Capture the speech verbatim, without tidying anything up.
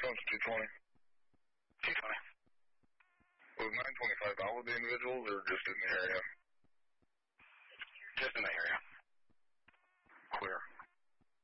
Comes two twenty. two twenty. Was nine twenty-five out with the individuals or just in the area? Just in the